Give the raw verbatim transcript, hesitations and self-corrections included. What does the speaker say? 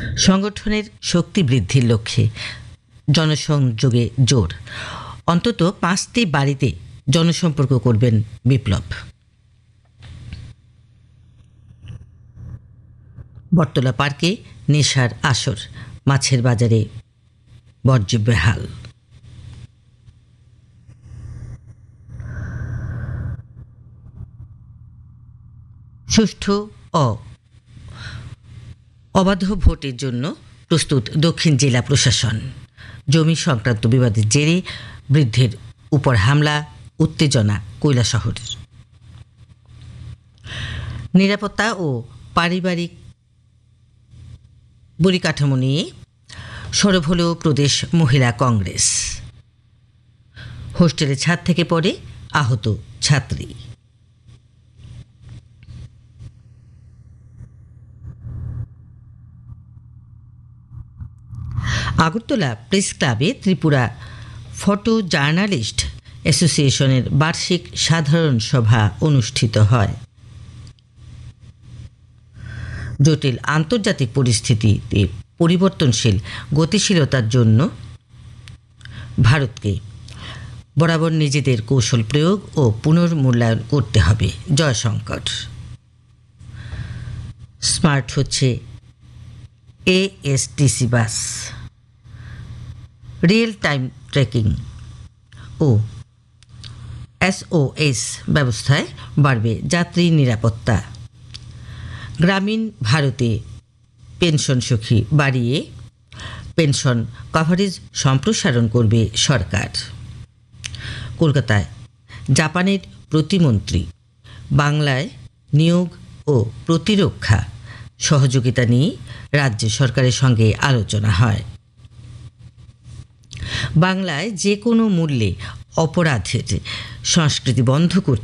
সংগঠনের শক্তি বৃদ্ধির লক্ষ্যে জনসংযোগে জোর। অন্তত পাঁচটি বাড়িতে জনসম্পর্ক করবেন বিপ্লব। বটতলা পার্কে নেশার আসর, মাছের বাজারে বর্জ্য বেহাল। সুষ্ঠু ও অবাধ ভোটের জন্য প্রস্তুত দক্ষিণ জেলা প্রশাসন। জমি সংক্রান্ত বিবাদের জেরে বৃদ্ধের উপর হামলা, উত্তেজনা কৈলাসহরের। নিরাপত্তা ও পারিবারিক পরিকাঠামো নিয়ে সরব হল প্রদেশ মহিলা কংগ্রেস। হোস্টেলের ছাদ থেকে পড়ে আহত ছাত্রী। আগরতলা প্রেস ক্লাবে ত্রিপুরা ফটো জার্নালিস্ট অ্যাসোসিয়েশনের বার্ষিক সাধারণ সভা অনুষ্ঠিত হয়। জটিল আন্তর্জাতিক পরিস্থিতিতে পরিবর্তনশীল গতিশীলতার জন্য ভারতকে বরাবর নিজেদের কৌশল প্রয়োগ ও পুনর্মূল্যায়ন করতে হবে। জয়শঙ্কর। স্মার্ট হচ্ছে এএসটিসি বাস, রিয়েল টাইম ট্র্যাকিং ও এসওএস ব্যবস্থায় বাড়বে যাত্রী নিরাপত্তা। গ্রামীণ ভারতে পেনশন সখী বাড়িয়ে পেনশন কভারেজ সম্প্রসারণ করবে সরকার। কলকাতায় জাপানের প্রতিমন্ত্রী বাংলায় নিয়োগ ও প্রতিরক্ষা সহযোগিতা নিয়ে রাজ্য সরকারের সঙ্গে আলোচনা হয়। বাংলায় যে কোনো মূল্যে অপরাধের সংস্কৃতি বন্ধ করতে